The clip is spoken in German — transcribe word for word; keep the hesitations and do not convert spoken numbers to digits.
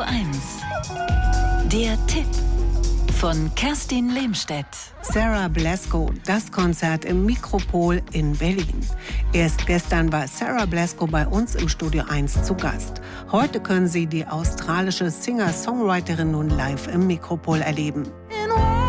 eins. Der Tipp von Kerstin Lehmstedt. Sarah Blasko, das Konzert im Mikropol in Berlin. Erst gestern war Sarah Blasko bei uns im Studio eins zu Gast. Heute können Sie die australische Singer-Songwriterin nun live im Mikropol erleben.